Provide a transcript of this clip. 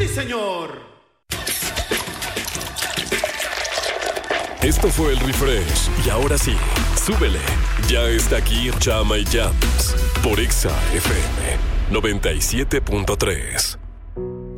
señor. Esto fue el refresh. Y ahora sí, súbele. Ya está aquí Chama y Jams. Por Exa FM 97.3.